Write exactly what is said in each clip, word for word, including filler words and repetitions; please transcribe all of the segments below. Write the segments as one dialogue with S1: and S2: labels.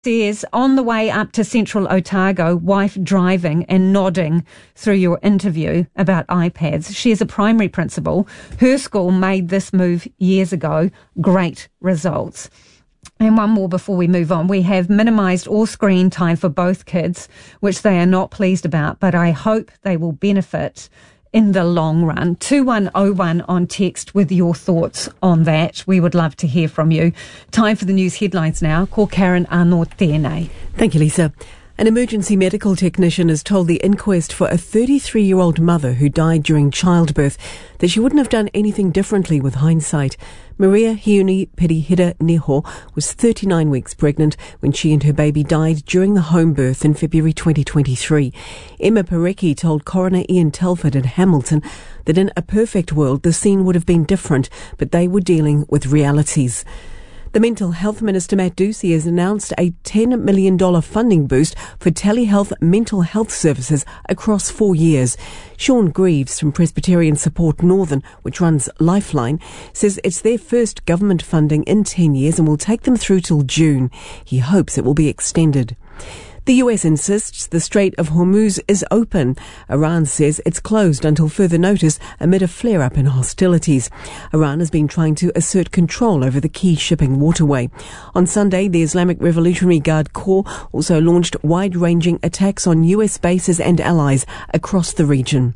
S1: Says, on the way up to Central Otago, wife driving and nodding through your interview about iPads. She's a primary principal. Her school made this move years ago. Great results. And one more before we move on. We have minimised all screen time for both kids, which they are not pleased about, but I hope they will benefit in the long run. two one oh one on text with your thoughts on that. We would love to hear from you. Time for the news headlines now. Ko Karen Arno tēnei.
S2: Thank you, Lisa. An emergency medical technician has told the inquest for a thirty-three-year-old mother who died during childbirth that she wouldn't have done anything differently with hindsight. Maria Hiuni Perihira Neho was thirty-nine weeks pregnant when she and her baby died during the home birth in February twenty twenty-three. Emma Parecki told coroner Ian Telford at Hamilton that in a perfect world the scene would have been different, but they were dealing with realities. The Mental Health Minister, Matt Ducey, has announced a ten million dollars funding boost for telehealth mental health services across four years. Sean Greaves from Presbyterian Support Northern, which runs Lifeline, says it's their first government funding in ten years and will take them through till June. He hopes it will be extended. The U S insists the Strait of Hormuz is open. Iran says it's closed until further notice amid a flare-up in hostilities. Iran has been trying to assert control over the key shipping waterway. On Sunday, the Islamic Revolutionary Guard Corps also launched wide-ranging attacks on U S bases and allies across the region.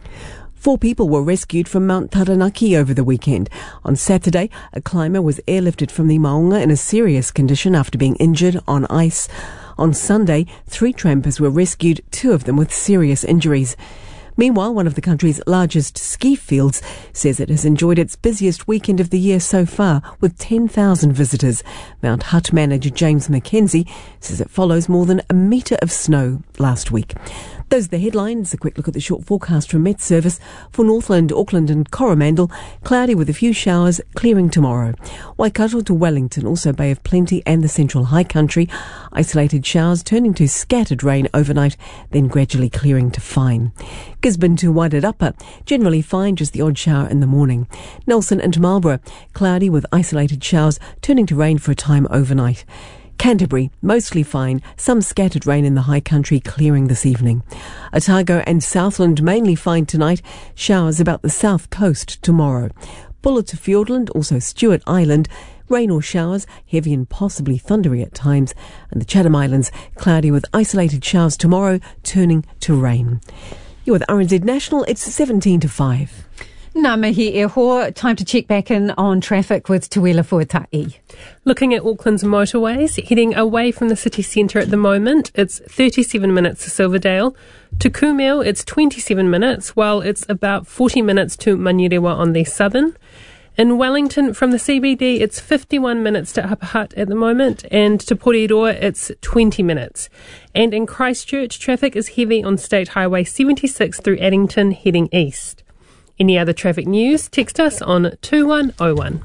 S2: Four people were rescued from Mount Taranaki over the weekend. On Saturday, a climber was airlifted from the Maunga in a serious condition after being injured on ice. On Sunday, three trampers were rescued, two of them with serious injuries. Meanwhile, one of the country's largest ski fields says it has enjoyed its busiest weekend of the year so far, with ten thousand visitors. Mount Hutt manager James McKenzie says it follows more than a metre of snow last week. Those are the headlines. A quick look at the short forecast from Met Service. For Northland, Auckland and Coromandel, cloudy with a few showers, clearing tomorrow. Waikato to Wellington, also Bay of Plenty and the Central High Country. Isolated showers turning to scattered rain overnight, then gradually clearing to fine. Gisborne to Wairarapa, generally fine, just the odd shower in the morning. Nelson and Marlborough, cloudy with isolated showers, turning to rain for a time overnight. Canterbury, mostly fine, some scattered rain in the high country, clearing this evening. Otago and Southland, mainly fine tonight, showers about the south coast tomorrow. Buller to Fiordland, also Stewart Island, rain or showers, heavy and possibly thundery at times, and the Chatham Islands, cloudy with isolated showers tomorrow, turning to rain. You're with R N Z National, it's seventeen to five.
S1: Ngā mihi e hoa. Time to check back in on traffic with Tuela Fuatai.
S3: Looking at Auckland's motorways, heading away from the city centre at the moment, it's thirty-seven minutes to Silverdale. To Kumeu, it's twenty-seven minutes, while it's about forty minutes to Manurewa on the southern. In Wellington, from the C B D, it's fifty-one minutes to Upper Hutt at the moment, and to Porirua, it's twenty minutes. And in Christchurch, traffic is heavy on State Highway seventy-six through Addington, heading east. Any other traffic news, text us on two one oh one.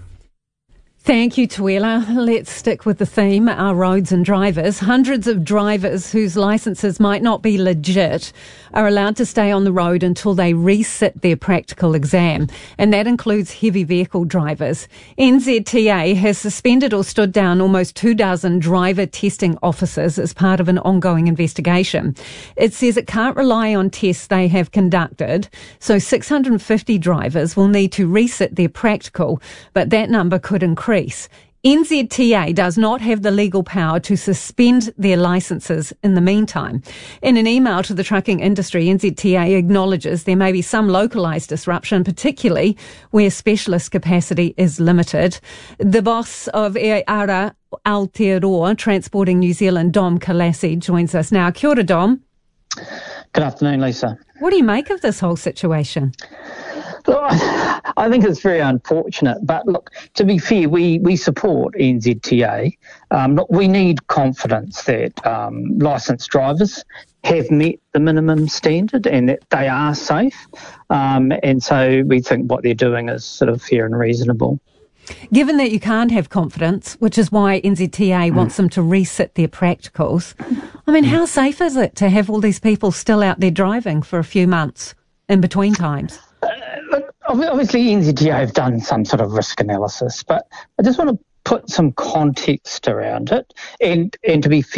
S1: Thank you, Tuela. Let's stick with the theme, our roads and drivers. Hundreds of drivers whose licences might not be legit are allowed to stay on the road until they resit their practical exam, and that includes heavy vehicle drivers. N Z T A has suspended or stood down almost two dozen driver testing officers as part of an ongoing investigation. It says it can't rely on tests they have conducted, so six hundred fifty drivers will need to resit their practical, but that number could increase. N Z T A does not have the legal power to suspend their licences in the meantime. In an email to the trucking industry, N Z T A acknowledges there may be some localised disruption, particularly where specialist capacity is limited. The boss of E Ara Aotearoa, Transporting New Zealand, Dom Kalassi, joins us now. Kia ora, Dom.
S4: Good afternoon, Lisa.
S1: What do you make of this whole situation?
S4: Look, I think it's very unfortunate, but look, to be fair, we, we support N Z T A. Um, look, we need confidence that um, licensed drivers have met the minimum standard and that they are safe, um, and so we think what they're doing is sort of fair and reasonable.
S1: Given that you can't have confidence, which is why N Z T A mm. wants them to resit their practicals, I mean, how safe is it to have all these people still out there driving for a few months in between times?
S4: Uh, look, obviously N Z T A have done some sort of risk analysis, but I just want to put some context around it, and, and to be fair,